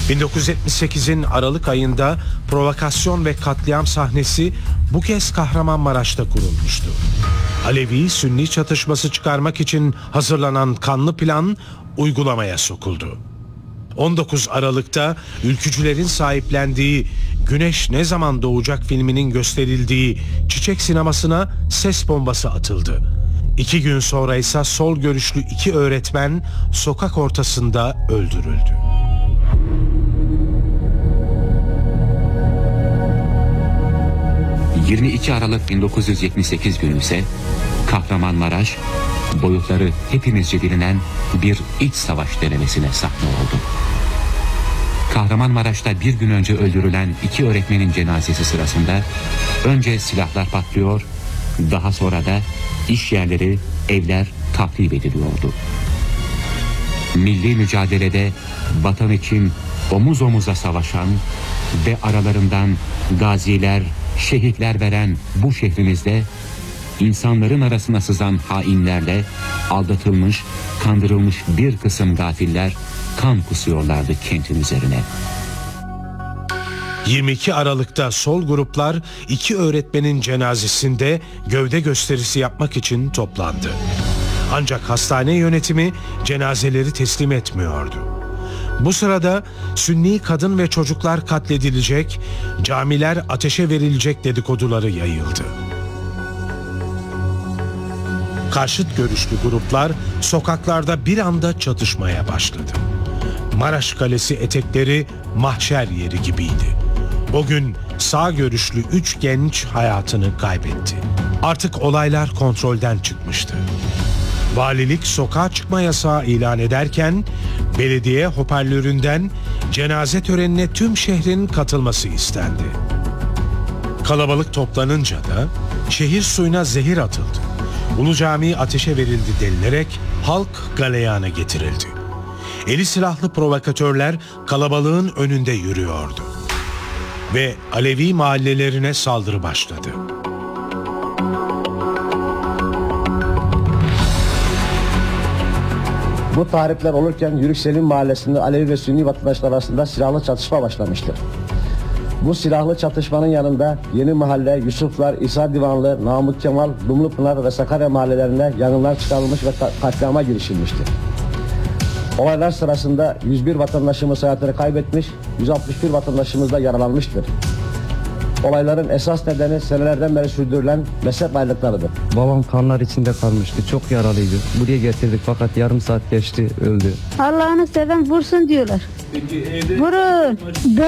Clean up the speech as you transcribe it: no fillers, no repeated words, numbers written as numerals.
1978'in Aralık ayında provokasyon ve katliam sahnesi bu kez Kahramanmaraş'ta kurulmuştu. Alevi-Sünni çatışması çıkarmak için hazırlanan kanlı plan uygulamaya sokuldu. 19 Aralık'ta ülkücülerin sahiplendiği Güneş Ne Zaman Doğacak filminin gösterildiği Çiçek Sineması'na ses bombası atıldı. 2 gün sonra ise sol görüşlü 2 öğretmen sokak ortasında öldürüldü. ...22 Aralık 1978 günü ise Kahramanmaraş, boyutları hepimizce bilinen bir iç savaş denemesine sahne oldu. Kahramanmaraş'ta bir gün önce öldürülen 2 öğretmenin cenazesi sırasında önce silahlar patlıyor, daha sonra da iş yerleri, evler tahrip ediliyordu. Milli mücadelede vatan için omuz omuza savaşan ve aralarından gaziler, şehitler veren bu şehrimizde insanların arasına sızan hainlerle aldatılmış, kandırılmış bir kısım gafiller kan kusuyorlardı kentin üzerine. 22 Aralık'ta sol gruplar 2 öğretmenin cenazesinde gövde gösterisi yapmak için toplandı. Ancak hastane yönetimi cenazeleri teslim etmiyordu. Bu sırada Sünni kadın ve çocuklar katledilecek, camiler ateşe verilecek dedikoduları yayıldı. Karşıt görüşlü gruplar sokaklarda bir anda çatışmaya başladı. Maraş Kalesi etekleri mahşer yeri gibiydi. O gün sağ görüşlü 3 genç hayatını kaybetti. Artık olaylar kontrolden çıkmıştı. Valilik sokağa çıkma yasağı ilan ederken belediye hoparlöründen cenaze törenine tüm şehrin katılması istendi. Kalabalık toplanınca da şehir suyuna zehir atıldı. Ulu Cami ateşe verildi denilerek halk galeyana getirildi. Eli silahlı provokatörler kalabalığın önünde yürüyordu. Ve Alevi mahallelerine saldırı başladı. Bu tahripler olurken Yürükselim Mahallesi'nde Alevi ve Sünni vatandaşlar arasında silahlı çatışma başlamıştır. Bu silahlı çatışmanın yanında Yeni Mahalle, Yusuflar, İsa Divanlı, Namık Kemal, Dumlupınar ve Sakarya mahallelerinde yangınlar çıkarılmış ve katliama girişilmiştir. Olaylar sırasında 101 vatandaşımız hayatını kaybetmiş, 161 vatandaşımız da yaralanmıştır. Olayların esas nedeni senelerden beri sürdürülen mezhep ayrılıklarıdır. Babam kanlar içinde kalmıştı. Çok yaralıydı. Buraya getirdik fakat yarım saat geçti, öldü. Allah'ını seven vursun diyorlar. Peki, vurun.